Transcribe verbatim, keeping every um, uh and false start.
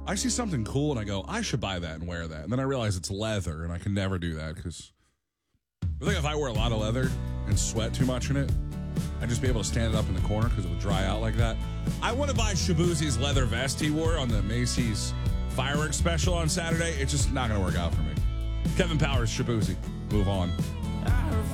I see something cool and I go, I should buy that and wear that. And then I realize it's leather and I can never do that because I think if I wear a lot of leather and sweat too much in it, I'd just be able to stand it up in the corner because it would dry out like that. I want to buy Shabuzi's leather vest he wore on the Macy's fireworks special on Saturday. It's just not going to work out for me. Kevin Powers, Shabuzi. Move on.